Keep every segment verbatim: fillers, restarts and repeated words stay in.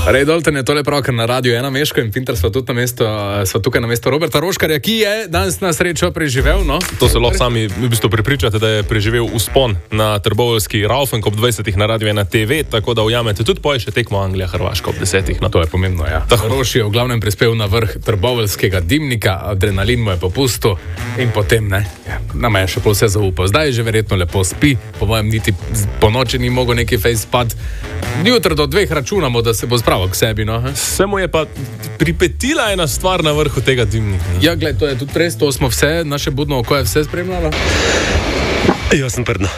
Rej, Dolten je tole prav, ker na radiju ena Meško in Pinter sva, na mesto, sva tukaj na mesto Roberta Roškarja, ki je danes na srečo preživel. No? To se lahko sami v bistvu prepričate, da je preživel vzpon na trboveljski Raufen ob dvajsetih na radiju ena te ve, tako da ujamete tudi poje še tekmo Anglija-Hrvaška ob desetih. No, to je pomembno, ja. Roš je v glavnem prispel na vrh trboveljskega dimnika, adrenalin mu je popustil in potem, ne, ja, nama je še pol vse zaupal. Zdaj je že verjetno lepo spi, po mojem niti po noči ni mogel neki face pad. Jutro do dveh računamo, da se bo spravil k sebi, no. Se mu je pa pripetila ena stvar na vrhu tega dimnika. Ja, gled, to je tudi res, to smo vse, naše budno oko je vse spremljalo. Jaz sem prdno.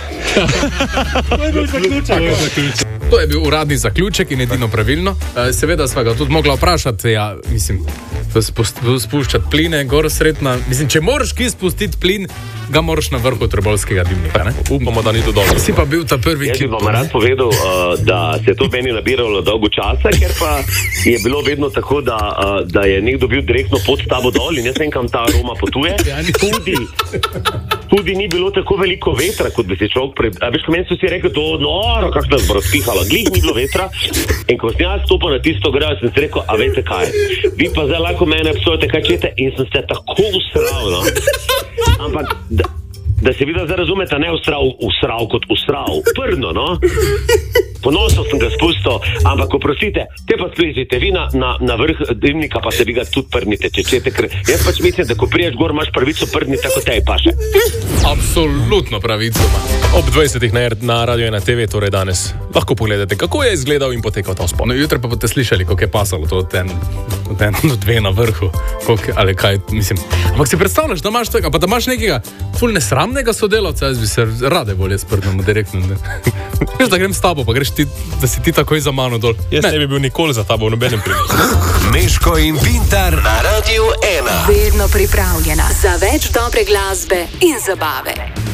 To je bil zaključek. To je bil uradni zaključek in edino pravilno. Seveda sva ga tudi mogla vprašati, ja, mislim, spuščati pline, gor sredna. Mislim, če moraš ki spustiti plin, ga moraš na vrhu trboveljskega dimnika, ne? Upamo, da ni to dobro. Si pa bil ta prvi, ki... Jaz bi vam rad povedal, uh, da se to meni nabiralo dolgo časa, ker pa je bilo vedno tako, da, uh, da je nekdo bil direktno pod tabo dol in jaz vem, kam ta aroma potuje. Tudi, tudi ni bilo tako veliko vetra, kot bi se človek pre... A veš, ko meni so si rekli, to noro, kako nas bo razpihalo. Glih ni bilo vetra in ko sem jaz stopil na tisto grejo, sem si rekel, a veste kaj, vi pa zdaj lahko mene psujete, kaj čete, in sem se tako usral, no. Ampak, da, da se vidno zdaj razumete, ne usral, usral kot usral, prdno, no. Ponosno sem ga spustil, ampak oprostite, te pa splezite, vi na, na, na vrh dimnika pa se vi ga tudi prdnite, če čete, ker jaz pač mislim, da ko priješ gor, imaš pravico prdniti, tako te je paše. Absolutno pravico. Ob dvajsetih na, na radiju ena te ve, torej danes, lahko pogledate, kako je izgledal in potekal ta vzpon. No, jutro pa boste slišali, kako je pasalo to od en, od en do dve na vrhu, koliko, ali kaj, mislim. Ampak si predstavljaš, da imaš tega, pa da imaš nekega ful nesramnega sodelavca, jaz bi se rade bolje sprdnemo direktno. Veš, da grem s tabo, pa greš ti, da si ti takoj za mano dol. Jaz ne, ne bi bil nikoli za tabo v nobenem primeru. Meško in Pintar na radiju ena. Vedno pripravljena za več dobre glasbe in zabave.